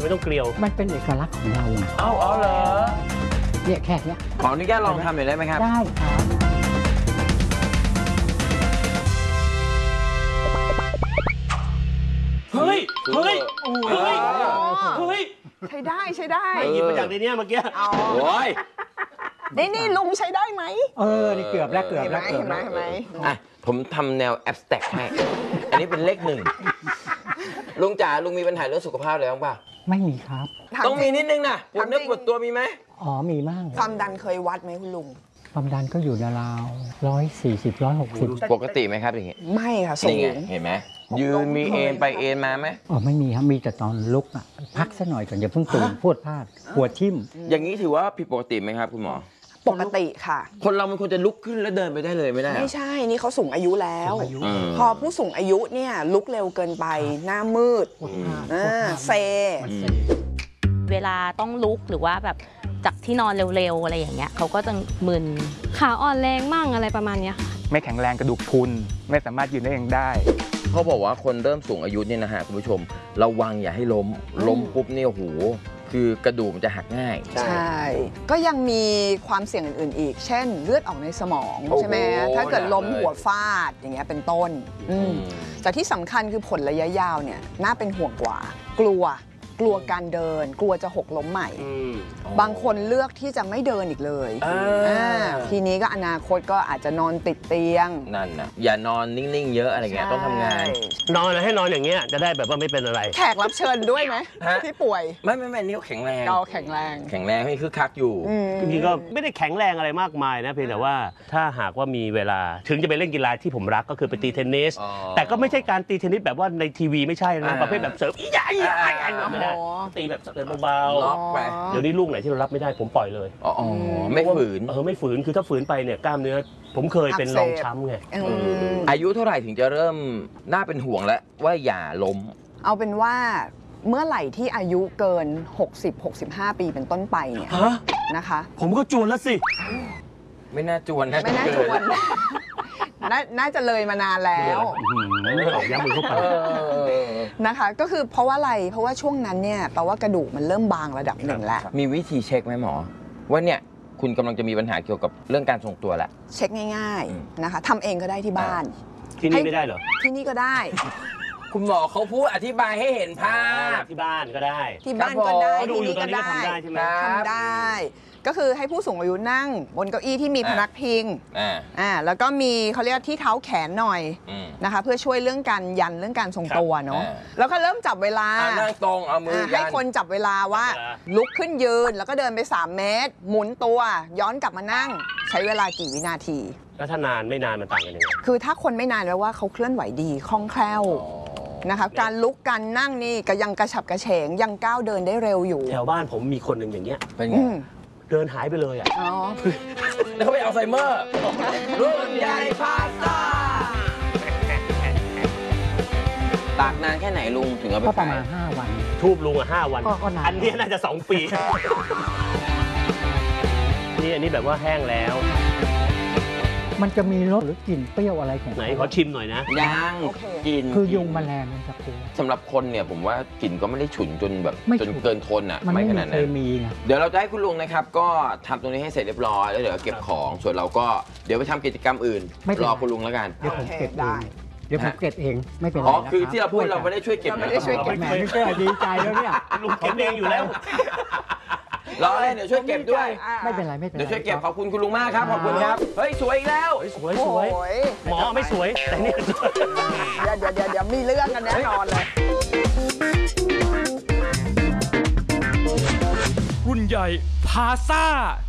ไม่ต้องเกลียวมันเป็นเอกลักษณ์ของเราเอาเหรอเนี่ยแค่เนี้ยขออนุญาตลองทำหน่อยได้ไหมครับได้ครับเฮ้ยใช้ได้ใช้ได้หยิบมาจากในนี้เมื่อกี้โอ้ยนี่ลุงใช้ได้ไหมนี่เกือบแล้วเห็นไหมอ่ะผมทำแนวแอบสแต็กให้อันนี้เป็นเลขหนึ่งลุงจ๋าลุงมีปัญหาเรื่องสุขภาพอะไรบ้างป่ะไม่มีครับต้องมีนิดนึงนะปวดเนื้อปวดตัวมีไหมมีมากความดันเคยวัดไหมคุณลุงความดันก็อยู่ราว140 160 ปกติไหมครับอย่างงี้ไม่ค่ะสูงเห็นไหมยืนมีเอ็นไปเอ็นมาไหมไม่มีครับมีแต่ตอนลุกพักซะหน่อยก่อนอย่าเพิ่งตื่นพูดพลาดหัวทิ่มอย่างนี้ถือว่าผิดปกติไหมครับคุณหมอปกติค่ะคนเรามันควรจะลุกขึ้นแล้วเดินไปได้เลยไม่ได้ไม่ใช่นี่เขาสูงอายุแล้วพอผู้สูงอายุเนี่ยลุกเร็วเกินไปหน้ามืดเซเวลาต้องลุกหรือว่าแบบจากที่นอนเร็วๆอะไรอย่างเงี้ยเขาก็จะมึนขาอ่อนแรงมั่งอะไรประมาณนี้ค่ะไม่แข็งแรงกระดูกพรุนไม่สามารถยืนได้เองได้เขาบอกว่าคนเริ่มสูงอายุเนี่ยนะฮะคุณผู้ชมระวังอย่าให้ล้มปุ๊บเนี่ยโอ้โหคือกระดูกมันจะหักง่ายใช่ก็ยังมีความเสี่ยงอื่นๆอีกเช่นเลือดออกในสมองใช่ไหมถ้าเกิดล้มหัวฟาดอย่างเงี้ยเป็นต้นแต่ที่สำคัญคือผลระยะยาวเนี่ยน่าเป็นห่วงกว่ากลัวการเดินกลัวจะหกล้มใหม่บางคนเลือกที่จะไม่เดินอีกเลยทีนี้ก็อนาคตก็อาจจะนอนติดเตียงนั่นนะอย่านอนนิ่งๆเยอะอะไรเงี้ยต้องทำงานนอนให้นอนอย่างเงี้ยจะได้แบบว่าไม่เป็นอะไรแขกรับเชิญด้วยไหมที่ป่วยไม่นี่เขาแข็งแรงแข็งแรงให้คือคักอยู่จริงๆก็ไม่ได้แข็งแรงอะไรมากมายนะเพียงแต่ว่าถ้าหากว่ามีเวลาถึงจะไปเล่นกีฬาที่ผมรักก็คือไปตีเทนนิสแต่ก็ไม่ใช่การตีเทนนิสแบบว่าในทีวีไม่ใช่นะประเภทแบบเสิร์ฟใหญ่ตีแบบเบาๆเดี๋ยวนี้ลูกไหนที่เรารับไม่ได้ผมปล่อยเลยไม่ฝืนไม่ฝืนคือถ้าฝืนไปเนี่ยกล้ามเนื้อผมเคยเป็นรองช้ำไงอายุเท่าไหร่ถึงจะเริ่มน่าเป็นห่วงแล้วว่าอย่าล้มเอาเป็นว่าเมื่อไหร่ที่อายุเกิน60-65 ปีเป็นต้นไปเนี่ยนะคะผมก็จวนแล้วสิไม่น่าจวนนะไม่น่าจวนน่าจะเลยมานานแล้วออกย้ำมือเข้าไปนะคะก็คือเพราะว่าอะไรเพราะว่าช่วงนั้นเนี่ยแปลว่ากระดูกมันเริ่มบางระดับหนึ่งแล้วมีวิธีเช็คไหมหมอว่าเนี่ยคุณกำลังจะมีปัญหาเกี่ยวกับเรื่องการทรงตัวแหละเช็คง่ายๆนะคะทำเองก็ได้ที่บ้านที่นี่ไม่ได้เหรอที่นี่ก็ได้คุณหมอเขาพูดอธิบายให้เห็นภาพที่บ้านก็ได้ที่บ้านก็ได้ที่นี่ก็ได้ทำได้ก็คือให้ผู้สูงอายุนั่งบนเก้าอี้ที่มีพนักพิงแล้วก็มีเขาเรียกที่เท้าแขนหน่อยนะคะเพื่อช่วยเรื่องการยันเรื่องการทรงตัวเนาะแล้วก็เริ่มจับเวลานั่งตรงเอามือให้คนจับเวลาว่าลุกขึ้นยืนแล้วก็เดินไป3 เมตรหมุนตัวย้อนกลับมานั่งใช้เวลากี่วินาทีแล้วถ้านานไม่นานมันต่างกันยังไงคือถ้าคนไม่นานแล้วว่าเขาเคลื่อนไหวดีคล่องแคล่วนะคะการลุกการนั่งนี่ก็ยังกระฉับกระเฉงยังก้าวเดินได้เร็วอยู่แถวบ้านผมมีคนหนึ่งอย่างเงี้ยเป็นไงเดินหายไปเลยอ่ะแล้วเขาไปอัลไซเมอร์รุ่นใหญ่พาซ่าตากนานแค่ไหนลุงถึงเอาไปก็ประมาณ5 วันทูบลุง5 วันอันนี้น่าจะ2 ปีนี่อันนี้แบบว่าแห้งแล้วมันจะมีรสหรือกลิ่นเปรี้ยวอะไรของไหนขอชิมหน่อยนะยังกลิ่นคือยุงแมลงมันจะกลัวสำหรับคนเนี่ยผมว่ากลิ่นก็ไม่ได้ฉุนจนแบบจนเกินทนอ่ะไม่ขนาดนั้นเดี๋ยวเราจะให้คุณลุงนะครับก็ทำตรงนี้ให้เสร็จเรียบร้อยแล้วเดี๋ยวเก็บของส่วนเราก็เดี๋ยวไปทำกิจกรรมอื่นรอคุณลุงแล้วกันเดี๋ยวผมเก็บได้เดี๋ยวผมเก็บเองไม่เป็นไรนะครับคือที่เราพูดเราไม่ได้ช่วยเก็บไม่ได้ช่วยเก็บไม่ใช่ดีใจแล้วเนี่ยลุงเก็บเองอยู่แล้วรอเลยเดี๋ยวช่วยเก็บด้วยไม่เป็นไรเดี๋ยวช่วยเก็บขอบคุณคุณลุงมากครับขอบคุณครับเฮ้ยสวยอีกแล้วสวยหมอไม่สวยแต่นี่เดี๋ยวมีเรื่องกันแน่นอนเลยรุ่นใหญ่พาซ่า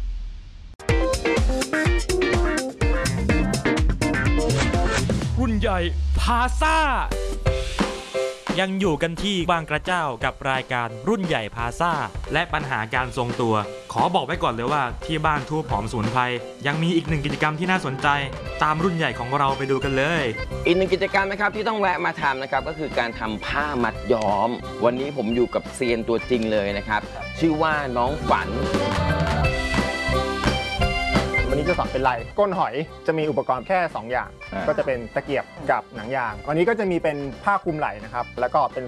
รุ่นใหญ่พาซ่ายังอยู่กันที่บางกระเจ้ากับรายการรุ่นใหญ่พาซ่าและปัญหาการทรงตัวขอบอกไว้ก่อนเลยว่าที่บ้านทูบหอมสมุนไพรยังมีอีกหนึ่งกิจกรรมที่น่าสนใจตามรุ่นใหญ่ของเราไปดูกันเลยอีกหนึ่งกิจกรรมนะครับที่ต้องแวะมาทำนะครับก็คือการทำผ้ามัดย้อมวันนี้ผมอยู่กับเซียนตัวจริงเลยนะครับชื่อว่าน้องฝันวันนี้จะสอนเป็นลายก้นหอยจะมีอุปกรณ์แค่2 อย่างก็จะเป็นตะเกียบกับหนังยางวันนี้ก็จะมีเป็นผ้าคลุมไหล่นะครับแล้วก็เป็น